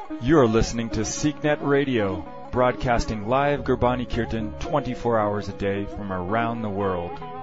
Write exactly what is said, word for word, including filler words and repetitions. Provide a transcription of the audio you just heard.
You're listening to SeekNet Radio, broadcasting live Gurbani Kirtan twenty-four hours a day from around the world.